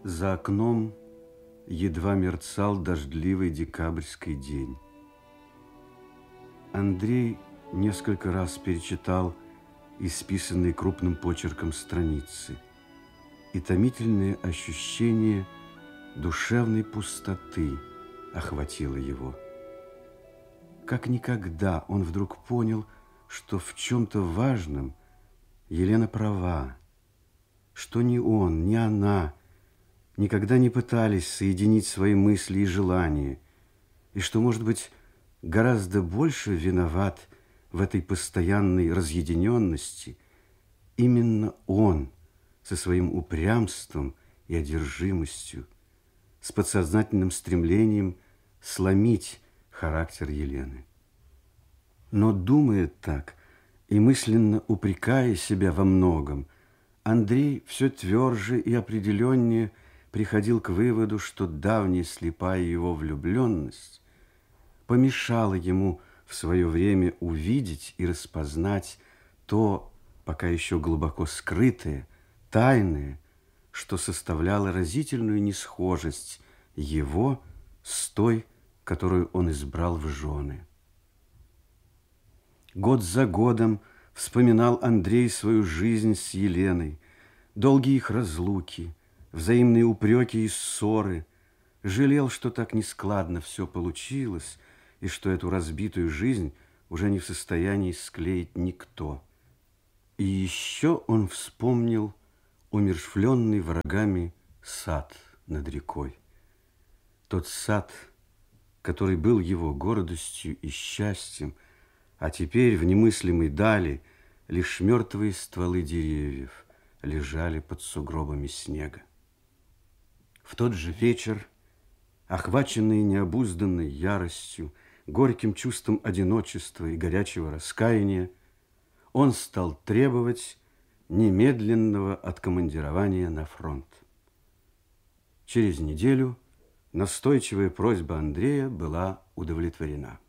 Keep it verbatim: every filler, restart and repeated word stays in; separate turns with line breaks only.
За окном едва мерцал дождливый декабрьский день. Андрей несколько раз перечитал исписанные крупным почерком страницы, и томительное ощущение душевной пустоты охватило его. Как никогда он вдруг понял, что в чем-то важном Елена права, что ни он, ни она никогда не пытались соединить свои мысли и желания, и что, может быть, гораздо больше виноват в этой постоянной разъединенности именно он со своим упрямством и одержимостью, с подсознательным стремлением сломить характер Елены. Но, думая так и мысленно упрекая себя во многом, Андрей все тверже и определеннее приходил к выводу, что давняя слепая его влюбленность помешала ему в свое время увидеть и распознать то, пока еще глубоко скрытое, тайное, что составляло разительную несхожесть его с той, которую он избрал в жены. Год за годом вспоминал Андрей свою жизнь с Еленой, долгие их разлуки, взаимные упреки и ссоры, жалел, что так нескладно все получилось, и что эту разбитую жизнь уже не в состоянии склеить никто. И еще он вспомнил умерщвленный врагами сад над рекой. Тот сад, который был его гордостью и счастьем, а теперь в немыслимой дали лишь мертвые стволы деревьев лежали под сугробами снега. В тот же вечер, охваченный необузданной яростью, горьким чувством одиночества и горячего раскаяния, он стал требовать немедленного откомандирования на фронт. Через неделю настойчивая просьба Андрея была удовлетворена.